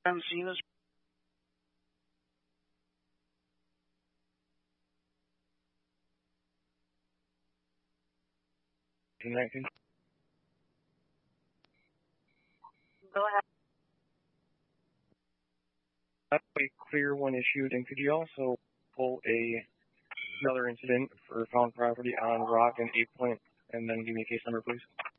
Encinas. Go ahead. A clear one issued, and could you also pull another incident for found property on Rock and 8 Point, and then give me a case number, please?